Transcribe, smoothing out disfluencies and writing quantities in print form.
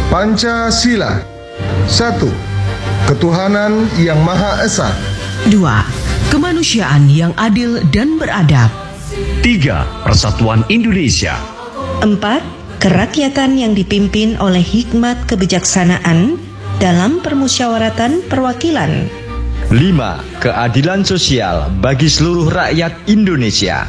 Pancasila. 1. Ketuhanan yang Maha Esa. 2. Kemanusiaan yang adil dan beradab. 3. Persatuan Indonesia. 4. Kerakyatan yang dipimpin oleh hikmat kebijaksanaan dalam permusyawaratan perwakilan. 5. Keadilan sosial bagi seluruh rakyat Indonesia.